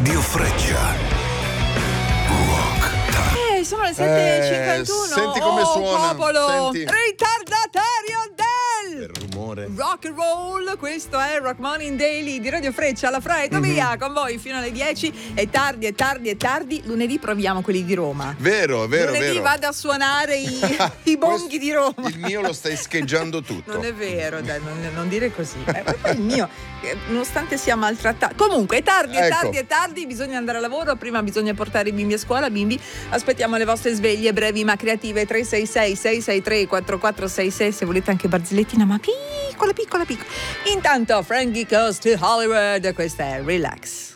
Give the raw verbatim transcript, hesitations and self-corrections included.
Radio Freccia. Eh, sono le sette e cinquantuno. Eh, senti come oh, suona. popolo, Senti. ritardatario del Il rumore. rock and roll. Questo è Rock Morning Daily di Radio Freccia. La Fredo Mhm. via con voi fino alle dieci. È tardi, è tardi, è tardi. Lunedì proviamo quelli di Roma. Vero, vero, Lunedì vero. vado a suonare i, i bonghi di Roma. Il mio lo stai scheggiando tutto. Non è vero, dai, non, non dire così. Eh, ma poi il mio, eh, nonostante sia maltrattato. Comunque, è tardi, è Ecco. tardi, è tardi. Bisogna andare a lavoro. Prima bisogna portare i bimbi a scuola. Bimbi, aspettiamo le vostre sveglie brevi ma creative. tre sei sei sei sei tre quattro quattro sei sei. Se volete anche barzellettina, ma piccola, piccola, piccola. Intanto, Frankie Goes to Hollywood. Questa è Relax.